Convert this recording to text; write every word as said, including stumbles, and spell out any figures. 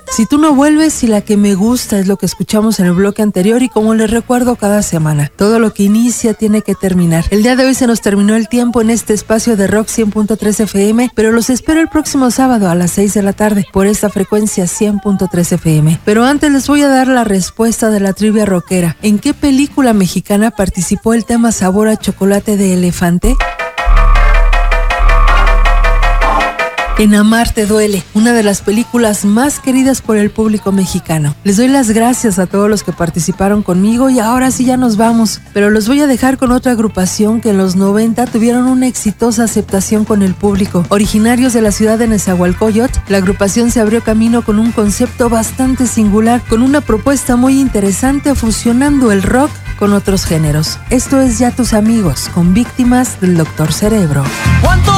Si tú no vuelves y la que me gusta es lo que escuchamos en el bloque anterior y como les recuerdo cada semana, todo lo que inicia tiene que terminar. El día de hoy se nos terminó el tiempo en este espacio de Rock cien punto tres F M, pero los espero el próximo sábado a las seis de la tarde por esta frecuencia cien punto tres F M. Pero antes les voy a dar la respuesta de la trivia rockera. ¿En qué película mexicana participó el tema Sabor a Chocolate de Elefante? En Amar te duele, una de las películas más queridas por el público mexicano. Les doy las gracias a todos los que participaron conmigo y ahora sí ya nos vamos, pero los voy a dejar con otra agrupación que en los noventa tuvieron una exitosa aceptación con el público. Originarios de la ciudad de Nezahualcóyotl, la agrupación se abrió camino con un concepto bastante singular, con una propuesta muy interesante fusionando el rock con otros géneros. Esto es Ya tus amigos, con Víctimas del Doctor Cerebro. ¿Cuánto